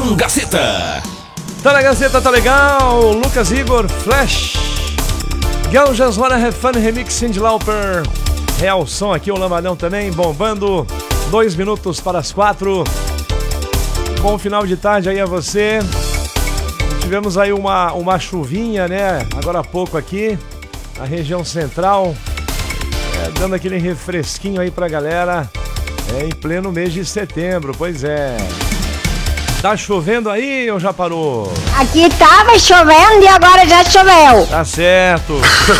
Programação Gazeta. Tá na Gazeta, tá legal. Lucas Igor, Flash. Girl Just Wanna Have Fun, remix Cyndi Lauper. Real som aqui, o Lambadão também, bombando. 2 minutos para as 4. Bom final de tarde aí a você. Tivemos aí uma chuvinha, né? Agora há pouco aqui, na região central. Dando aquele refresquinho aí pra galera. Em pleno mês de setembro, pois é. Tá chovendo aí ou já parou? Aqui tava chovendo e agora já choveu. Tá certo.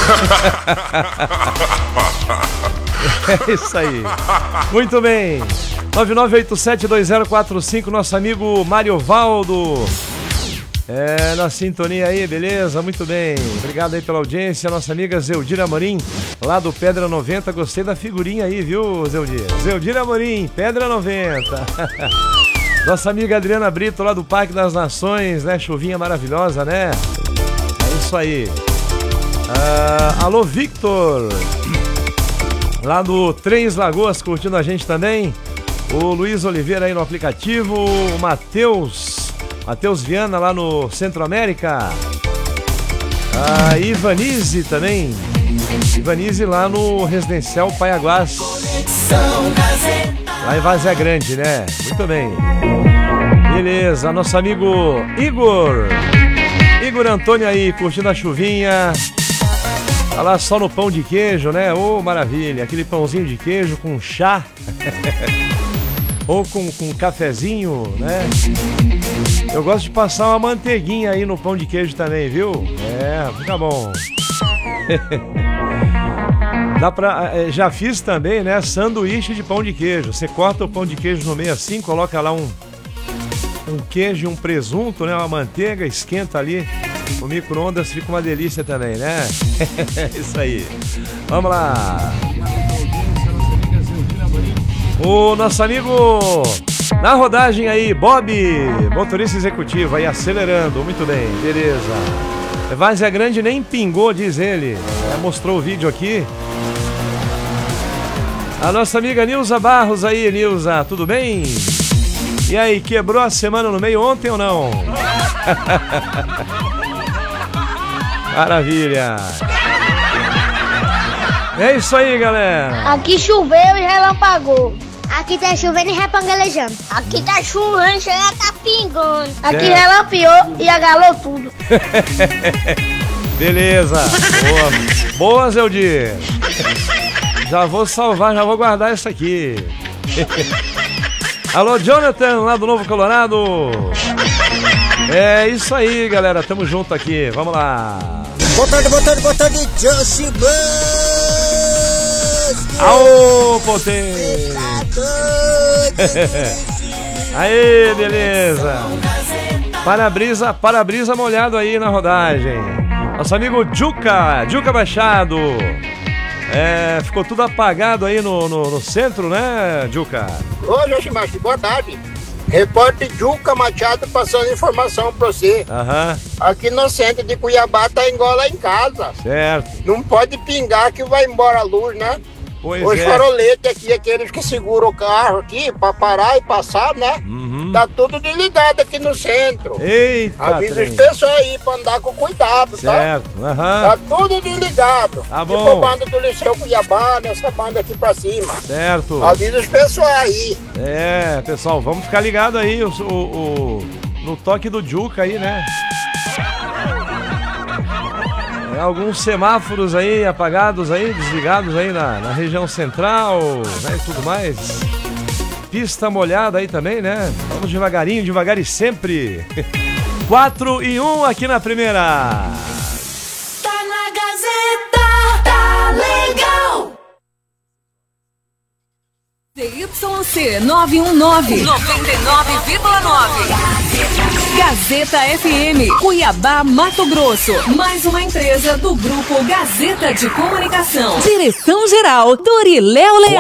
É isso aí. Muito bem. 99872045, nosso amigo Mário Valdo. Na sintonia aí, beleza? Muito bem. Obrigado aí pela audiência. Nossa amiga Zeldira Amorim, lá do Pedra 90. Gostei da figurinha aí, viu, Zeldira? Zeldira Amorim, Pedra 90. Nossa amiga Adriana Brito, lá do Parque das Nações, né? Chuvinha maravilhosa, né? É isso aí. Alô, Victor. Lá do Três Lagoas, curtindo a gente também. O Luiz Oliveira aí no aplicativo. O Matheus Viana lá no Centro América. A Ivanise também. Ivanise lá no Residencial Paiaguás. Lá em Várzea Grande, né? Muito bem. Beleza, nosso amigo Igor Antônio aí, curtindo a chuvinha. Tá lá só no pão de queijo, né? Ô, maravilha, aquele pãozinho de queijo com chá. Ou com cafezinho, né? Eu gosto de passar uma manteiguinha aí no pão de queijo também, viu? Fica bom. Já fiz também, né? Sanduíche de pão de queijo. Você corta o pão de queijo no meio assim, coloca lá um queijo e um presunto, né? Uma manteiga, esquenta ali. O micro-ondas fica uma delícia também, né? Isso aí. Vamos lá. O nosso amigo na rodagem aí, Bob, motorista executivo aí, acelerando. Muito bem, beleza. Várzea Grande nem pingou, diz ele. Mostrou o vídeo aqui. A nossa amiga Nilza Barros aí, Nilza, tudo bem? E aí, quebrou a semana no meio ontem ou não? Maravilha. É isso aí, galera. Aqui choveu e relampagou. Aqui tá chovendo e repangalejando. Aqui tá chovendo, chega tá pingando. Aqui relampeou e agalou tudo. Beleza. Boa, Zeldir. Já vou salvar, já vou guardar isso aqui. Alô, Jonathan, lá do Novo Colorado. É isso aí, galera. Tamo junto aqui. Vamos lá. Botando Josh Bus. Aô, potência. Aê, beleza. Para-brisa molhado aí na rodagem. Nosso amigo Juca Baixado. Ficou tudo apagado aí no centro, né, Juca? Ô, Joshimachi, boa tarde. Repórter Juca Machado passando informação pra você. Aqui no centro de Cuiabá tá engola em casa. Certo. Não pode pingar que vai embora a luz, né? Os faroletes aqui, aqueles que seguram o carro aqui pra parar e passar, né? Tá tudo desligado aqui no centro. Eita, avisa as pessoas aí pra andar com cuidado, certo. Tá? Tá tudo desligado. Tá bom. Tipo a banda do Liceu Cuiabá, nessa banda aqui pra cima. Certo. Avisa as pessoas aí. Pessoal, vamos ficar ligado aí no toque do Juca aí, né? Alguns semáforos aí apagados aí, desligados aí na região central, né, e tudo mais. Pista molhada aí também, né? Vamos devagarinho, devagar e sempre. 4 e 1 aqui na primeira. Tá na Gazeta, tá legal. ZYC 919, 99,9. Gazeta FM, Cuiabá, Mato Grosso. Mais uma empresa do Grupo Gazeta de Comunicação. Direção-geral, Doriléo Leal.